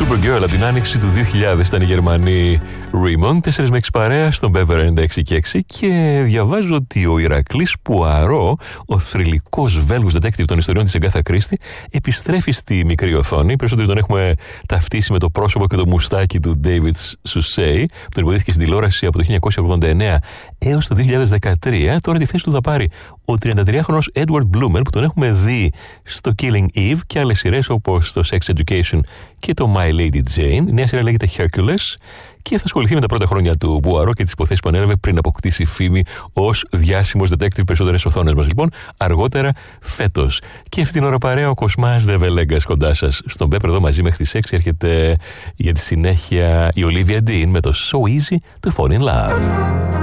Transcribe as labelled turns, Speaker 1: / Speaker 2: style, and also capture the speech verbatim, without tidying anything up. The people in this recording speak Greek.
Speaker 1: Supergirl από την άνοιξη του δύο χιλιάδες ήταν η Γερμανή Raymond, τέσσερις με έξι παρέα στον Pepper ενενήντα έξι και έξι, και διαβάζω ότι ο Ηρακλής Πουαρό, ο θρυλικός Βέλγος detective των ιστοριών της Αγκάθα Κρίστη, επιστρέφει στη μικρή οθόνη. Περισσότερο τον έχουμε ταυτίσει με το πρόσωπο και το μουστάκι του David Suchet, που τον υποδίθηκε στην τηλεόραση από το χίλια εννιακόσια ογδόντα εννέα έως το δύο χιλιάδες δεκατρία. Τώρα τη θέση του θα πάρει ο τριαντατριάχρονος Edward Blumer, που τον έχουμε δει στο Killing Eve και άλλες σειρές όπως το Sex Education και το My Lady Jane. Η νέα σειρά λέγεται Hercules και θα ασχοληθεί με τα πρώτα χρόνια του Μπουαρό και τις υποθέσεις που ανέλαβε πριν αποκτήσει φήμη ως διάσημος detective περισσότερες οθόνες μας. Λοιπόν, αργότερα φέτος. Και αυτή την ώρα παρέα ο Κοσμάς Δεβελέγκας κοντά σας στον Pepper εδώ μαζί μέχρι τις έξι. Έρχεται για τη συνέχεια η Olivia Dean με το So Easy to Fall in Love.